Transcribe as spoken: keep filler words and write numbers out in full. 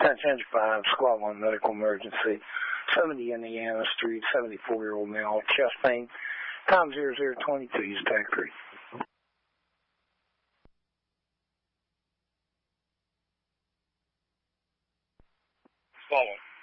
Attention five, Squad one, medical emergency. seventy Indiana Street, seventy-four-year-old male, chest pain. Time zero zero twenty-two, use tag three. Squad one.